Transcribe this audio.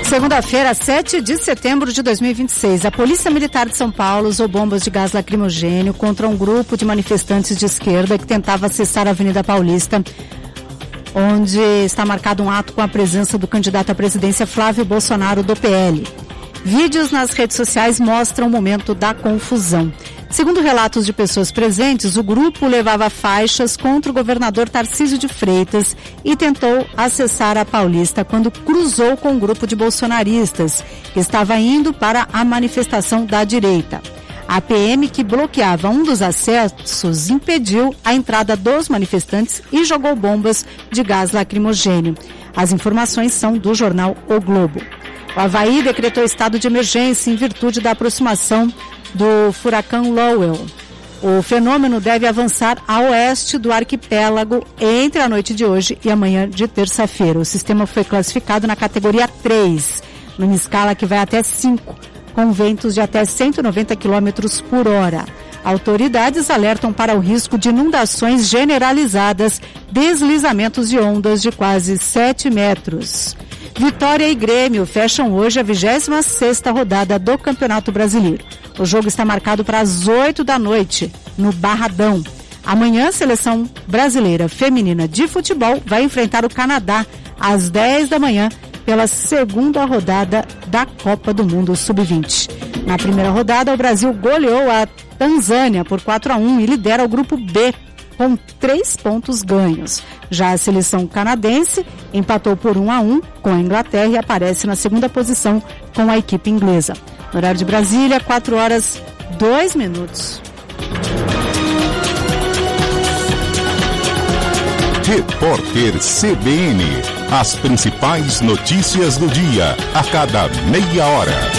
Segunda-feira, 7 de setembro de 2026, a Polícia Militar de São Paulo usou bombas de gás lacrimogêneo contra um grupo de manifestantes de esquerda que tentava acessar a Avenida Paulista, onde está marcado um ato com a presença do candidato à presidência Flávio Bolsonaro, do PL. Vídeos nas redes sociais mostram o momento da confusão. Segundo relatos de pessoas presentes, o grupo levava faixas contra o governador Tarcísio de Freitas e tentou acessar a Paulista quando cruzou com um grupo de bolsonaristas que estava indo para a manifestação da direita. A PM, que bloqueava um dos acessos, impediu a entrada dos manifestantes e jogou bombas de gás lacrimogêneo. As informações são do jornal O Globo. O Avaí decretou estado de emergência em virtude da aproximação do furacão Lowell. O fenômeno deve avançar a oeste do arquipélago entre a noite de hoje e amanhã de terça-feira. O sistema foi classificado na categoria 3, numa escala que vai até 5, com ventos de até 190 km por hora. Autoridades alertam para o risco de inundações generalizadas, deslizamentos de ondas de quase 7 metros. Vitória e Grêmio fecham hoje a 26ª rodada do Campeonato Brasileiro. O jogo está marcado para as 8 da noite, no Barradão. Amanhã, a seleção brasileira feminina de futebol vai enfrentar o Canadá às 10 da manhã pela segunda rodada da Copa do Mundo Sub-20. Na primeira rodada, o Brasil goleou a Tanzânia por 4-1 e lidera o grupo B com 3 pontos ganhos. Já a seleção canadense empatou por 1-1 com a Inglaterra e aparece na segunda posição com a equipe inglesa. No horário de Brasília, 4h02. Repórter CBN. As principais notícias do dia, a cada meia hora.